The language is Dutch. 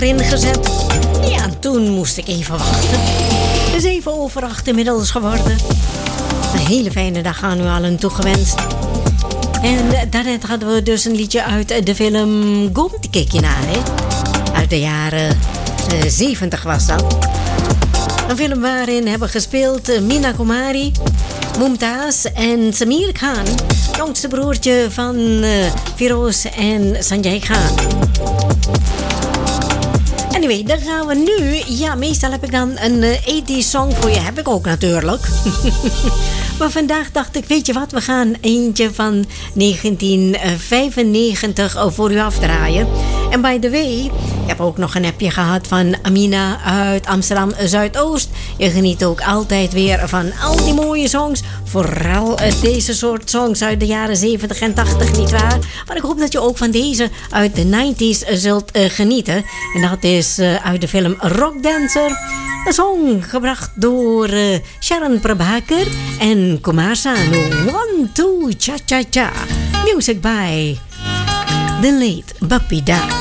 erin gezet. Ja, en toen moest ik even wachten. Het is 7:08 inmiddels geworden. Een hele fijne dag aan u allen toegewenst. En daarnet hadden we dus een liedje uit de film Gomti Kijk je naar, hè? Uit de jaren 70 was dat. Een film waarin hebben gespeeld Mina Kumari, Mumtaz en Samir Khan. Jongste broertje van Firoz en Sanjay Khan. Anyway, dan gaan we nu... Ja, meestal heb ik dan een 80s song voor je. Heb ik ook natuurlijk. Maar vandaag dacht ik, weet je wat? We gaan eentje van 1995 voor u afdraaien. En by the way, ik heb ook nog een appje gehad van Amina uit Amsterdam Zuidoost. Je geniet ook altijd weer van al die mooie songs. Vooral deze soort songs uit de jaren 70 en 80, nietwaar? Maar ik hoop dat je ook van deze uit de 90s zult genieten. En dat is uit de film Rockdancer. Een song gebracht door Sharon Prabhakar en Kumar Sanu. 1, 2, cha cha cha. Music by the late Bappy Da.